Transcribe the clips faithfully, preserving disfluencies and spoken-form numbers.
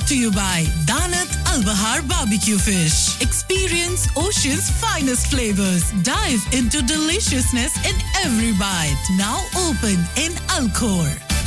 brought to you by Danat Al Bahar Barbecue Fish. Experience Ocean's finest flavors. Dive into deliciousness in every bite. Now open in Alcor.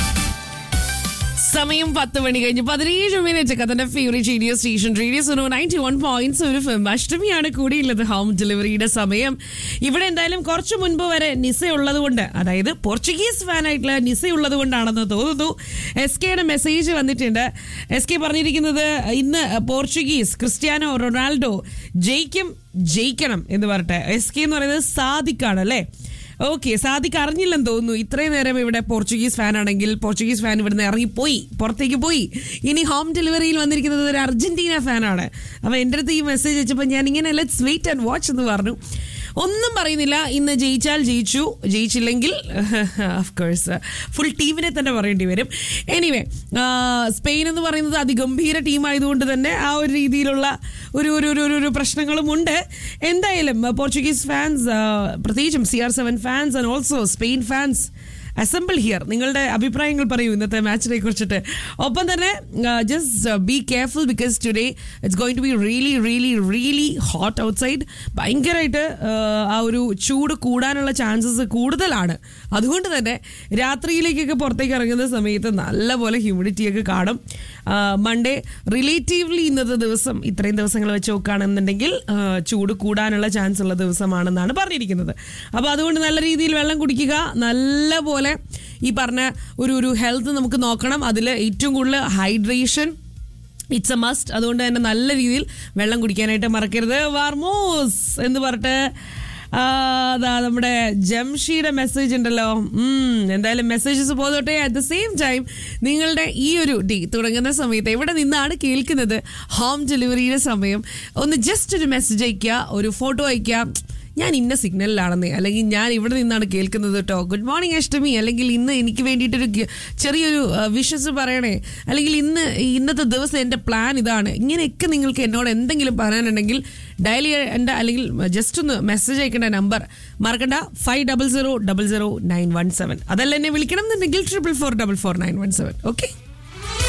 സമയം പത്ത് മണി കഴിഞ്ഞ് പതിനേഴ് minute കഥന്റെ favourite radio station radio Suno ninety one point seven F M. അഷ്ടമിയാണ് കൂടിയുള്ളത് home ഡെലിവറിയുടെ സമയം. ഇവിടെ എന്തായാലും കുറച്ചു മുൻപ് വരെ നിസ ഉള്ളത് കൊണ്ട്, അതായത് പോർച്ചുഗീസ് ഫാൻ ആയിട്ടുള്ള നിസ ഉള്ളത് കൊണ്ടാണെന്ന് തോന്നുന്നു. എസ് കെയുടെ മെസ്സേജ് വന്നിട്ടുണ്ട്. എസ് കെ പറഞ്ഞിരിക്കുന്നത് ഇന്ന് പോർച്ചുഗീസ് ക്രിസ്ത്യാനോ റൊണാൾഡോ ജയിക്കും ജയിക്കണം എന്ന് പറഞ്ഞിട്ട്. എസ് കെ എന്ന് പറയുന്നത് സാദിഖാണ് അല്ലേ? ഓക്കെ, സാദിഖ് അറിഞ്ഞില്ലെന്ന് തോന്നുന്നു. ഇത്രയും നേരം ഇവിടെ പോർച്ചുഗീസ് ഫാൻ ആണെങ്കിൽ പോർച്ചുഗീസ് ഫാൻ ഇവിടുന്ന് ഇറങ്ങിപ്പോയി, പുറത്തേക്ക് പോയി. ഇനി ഹോം ഡെലിവറിയിൽ വന്നിരിക്കുന്നത് ഒരു അർജന്റീന ഫാനാണ്. അപ്പോൾ എൻ്റെ അടുത്ത് ഈ മെസ്സേജ് വെച്ചപ്പോൾ ഞാൻ ഇങ്ങനെ ലെറ്റ്സ് വെയിറ്റ് ആൻഡ് വാച്ച് എന്ന് പറഞ്ഞു. ഒന്നും പറയുന്നില്ല. ഇന്ന് ജയിച്ചാൽ ജയിച്ചു, ജയിച്ചില്ലെങ്കിൽ ഓഫ് കോഴ്സ് ഫുൾ ടീമിനെ തന്നെ പറയേണ്ടി വരും. എനിവേ, സ്പെയിൻ എന്ന് പറയുന്നത് അതിഗംഭീര ടീമായതുകൊണ്ട് തന്നെ ആ ഒരു രീതിയിലുള്ള ഒരു ഒരു ഒരു ഒരു പ്രശ്നങ്ങളും ഉണ്ട്. എന്തായാലും പോർച്ചുഗീസ് ഫാൻസ്, പ്രത്യേകിച്ചും C R seven fans and also Spain fans assemble here. നിങ്ങളുടെ അഭിപ്രായങ്ങൾ പറയൂ ഇന്നത്തെ മാച്ചിനെ കുറിച്ചിട്ട്. ഒപ്പം തന്നെ just be careful because today it's going to be really really really hot out side. ഭയങ്കരമായിട്ട് ആ ഒരു ചൂട് കൂടാനുള്ള ചാൻസസ് കൂടുതലാണ്. അതുകൊണ്ട് തന്നെ രാത്രിയിലേക്കൊക്കെ പുറത്തേക്ക് ഇറങ്ങുന്ന സമയത്ത് നല്ലപോലെ ഹ്യൂമിഡിറ്റിയൊക്കെ കാണും. മൺഡേ റിലേറ്റീവ്ലി ഇന്നത്തെ ദിവസം ഇത്രയും ദിവസങ്ങൾ വെച്ച് നോക്കുകയാണെന്നുണ്ടെങ്കിൽ ചൂട് കൂടാനുള്ള ചാൻസ് ഉള്ള ദിവസമാണെന്നാണ് പറഞ്ഞിരിക്കുന്നത്. അപ്പോൾ അതുകൊണ്ട് നല്ല രീതിയിൽ വെള്ളം കുടിക്കുക, നല്ല പോലെ ഈ പറഞ്ഞ ഒരു ഒരു ഹെൽത്ത് നമുക്ക് നോക്കണം. അതിൽ ഏറ്റവും കൂടുതൽ ഹൈഡ്രേഷൻ ഇറ്റ്സ് എ മസ്റ്റ്. അതുകൊണ്ട് തന്നെ നല്ല രീതിയിൽ വെള്ളം കുടിക്കാനായിട്ട് മറക്കരുത്. വാർമോസ് എന്ന് പറഞ്ഞിട്ട് അതാ നമ്മുടെ ജംഷിയുടെ മെസ്സേജ് ഉണ്ടല്ലോ. എന്തായാലും മെസ്സേജസ് പോകട്ടെ. അറ്റ് ദ സെയിം ടൈം നിങ്ങളുടെ ഈ ഒരു ഡേ തുടങ്ങുന്ന സമയത്ത് എവിടെ നിന്നാണ് കേൾക്കുന്നത്, ഹോം ഡെലിവറിയുടെ സമയം, ഒന്ന് ജസ്റ്റ് ഒരു മെസ്സേജ് അയക്കുക, ഒരു ഫോട്ടോ അയക്കുക. ഞാൻ ഇന്ന സിഗ്നലിലാണെന്നേ, അല്ലെങ്കിൽ ഞാൻ ഇവിടെ നിന്നാണ് കേൾക്കുന്നത് കേട്ടോ, ഗുഡ് മോർണിംഗ് അഷ്ടമി, അല്ലെങ്കിൽ ഇന്ന് എനിക്ക് വേണ്ടിയിട്ടൊരു ചെറിയൊരു വിഷസ് പറയണേ, അല്ലെങ്കിൽ ഇന്ന് ഇന്നത്തെ ദിവസം എൻ്റെ പ്ലാൻ ഇതാണ്. ഇങ്ങനെയൊക്കെ നിങ്ങൾക്ക് എന്നോട് എന്തെങ്കിലും പറയാനുണ്ടെങ്കിൽ ഡയൽ ചെയ്യേണ്ട, അല്ലെങ്കിൽ ജസ്റ്റ് ഒന്ന് മെസ്സേജ് അയക്കേണ്ട നമ്പർ മറക്കണ്ട, five double zero double zero nine one seven. അതല്ല എന്നെ വിളിക്കണം എന്നുണ്ടെങ്കിൽ triple four double four nine one seven. Okay.